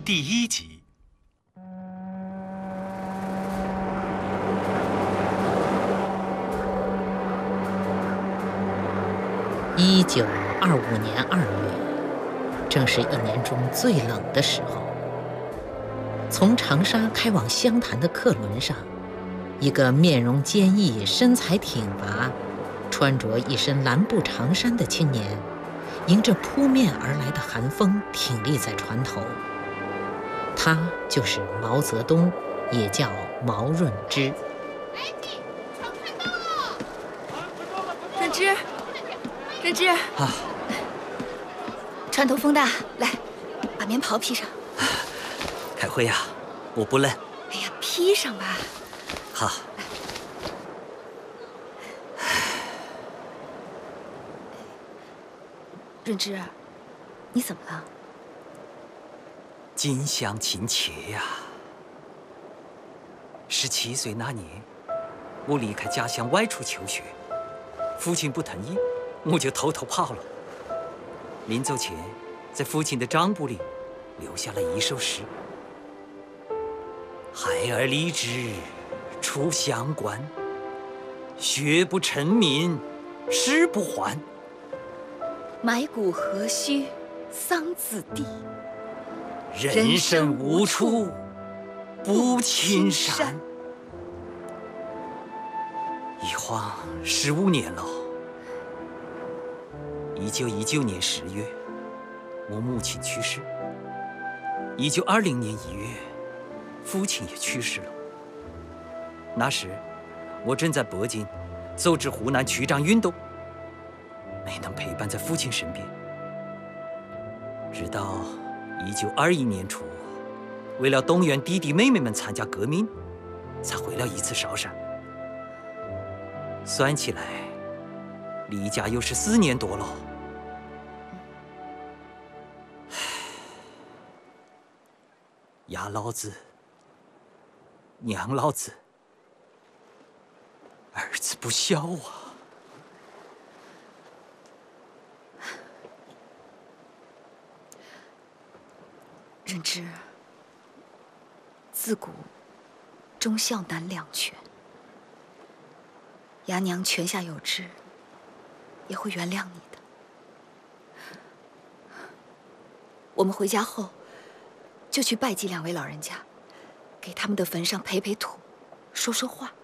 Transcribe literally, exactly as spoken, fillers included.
第一集。 一九二五年二月，正是一年中最冷的时候。从长沙开往湘潭的客轮上，一个面容坚毅、身材挺拔、穿着一身蓝布长衫的青年，迎着扑面而来的寒风挺立在船头。他就是毛泽东，也叫毛润之。 船快到了！润之，润之啊！ 船头风大，来，把棉袍披上。 开会呀、啊，我不冷。 哎呀，披上吧。 好。 润之，你怎么了？ 近乡情怯呀。十七岁那年，我离开家乡外出求学，父亲不同意，我就偷偷跑了。临走前，在父亲的账簿里留下了一首诗：孩儿立志出乡关，学不成名誓不还。 埋骨何须桑梓地， 人生无处不青山。一晃十五年了。一九一九年十月，我母亲去世。一九二零年一月，父亲也去世了。那时，我正在北京组织湖南区长运动，没能陪伴在父亲身边。直到一九二一年初，为了动员弟弟妹妹们参加革命，才回了一次韶山。算起来，离家又是四年多了。呀，老子，娘老子，儿子不孝啊！ 润之，自古忠孝难两全，牙娘泉下有知，也会原谅你的。我们回家后，就去拜祭两位老人家，给他们的坟上培培土，说说话。